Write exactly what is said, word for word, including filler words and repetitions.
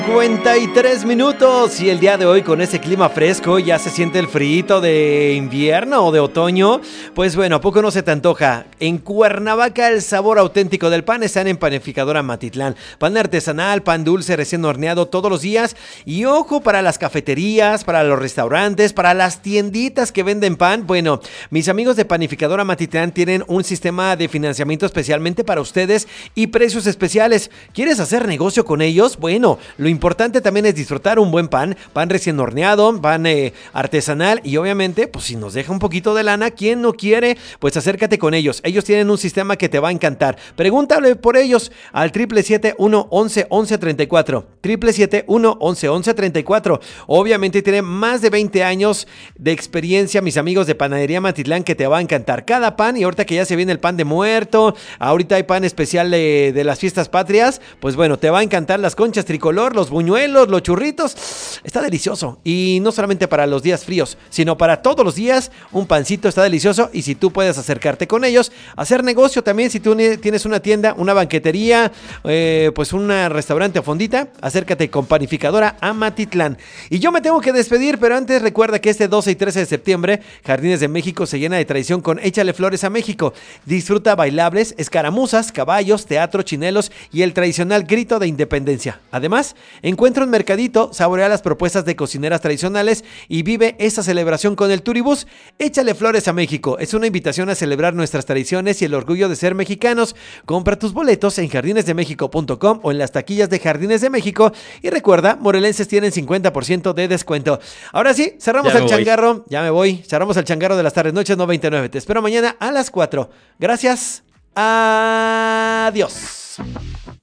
cincuenta y tres minutos y el día de hoy con ese clima fresco ya se siente el frío de invierno o de otoño. Pues bueno, ¿a poco no se te antoja? En Cuernavaca el sabor auténtico del pan está en Panificadora Matitlán. Pan artesanal, pan dulce recién horneado todos los días. Y ojo, para las cafeterías, para los restaurantes, para las tienditas que venden pan. Bueno, mis amigos de Panificadora Matitlán tienen un sistema de financiamiento especialmente para ustedes y precios especiales. ¿Quieres hacer negocio con ellos? Bueno, lo importante también es disfrutar un buen pan, pan recién horneado, pan eh, artesanal y obviamente, pues si nos deja un poquito de lana, ¿quién no quiere? Pues acércate con ellos. Ellos tienen un sistema que te va a encantar. Pregúntale por ellos al triple siete uno once once treinta y cuatro. triple siete uno once once treinta y cuatro. Obviamente tienen más de veinte años de experiencia, mis amigos de Panadería Matitlán, que te va a encantar. Cada pan, y ahorita que ya se viene el pan de muerto, ahorita hay pan especial de, de las fiestas patrias, pues bueno, te va a encantar las conchas tricolor, los buñuelos, los churritos, está delicioso. Y no solamente para los días fríos, sino para todos los días, un pancito está delicioso. Y si tú puedes acercarte con ellos, hacer negocio también, si tú tienes una tienda, una banquetería, eh, pues un restaurante o fondita, acércate con Panificadora a Matitlán. Y yo me tengo que despedir, pero antes recuerda que este doce y trece de septiembre, Jardines de México se llena de tradición con Échale Flores a México. Disfruta bailables, escaramuzas, caballos, teatro, chinelos y el tradicional grito de independencia. Además, encuentra un mercadito, saborea las propuestas de cocineras tradicionales y vive esta celebración con el Turibús. Échale Flores a México. Es una invitación a celebrar nuestras tradiciones y el orgullo de ser mexicanos. Compra tus boletos en jardines de méxico punto com o en las taquillas de Jardines de México. Y recuerda, morelenses tienen cincuenta por ciento de descuento. Ahora sí, cerramos el changarro. Ya me voy. Cerramos el changarro de las tardes noches noventa y nueve. Te espero mañana a las cuatro. Gracias. Adiós.